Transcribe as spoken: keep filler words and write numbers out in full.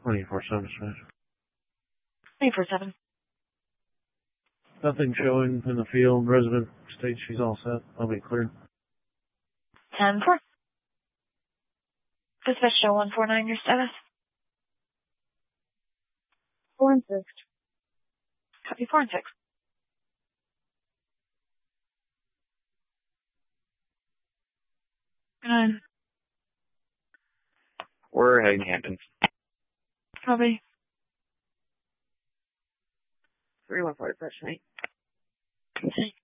twenty-four seven dispatch. twenty-four seven. Nothing showing in the field. Resident states she's all set. I'll be cleared. ten four. Dispatch show one four nine, your status? Four and six. Copy four and six. Nine. We're heading to Hamptons. Copy. Three one four, dispatch eight. Okay.